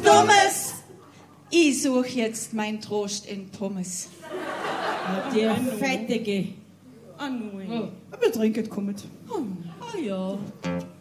Dummes. Ich suche jetzt meinen Trost in Pommes. Die Fettige. Ah, nein. Wir trinken, kommt. Ah, ja.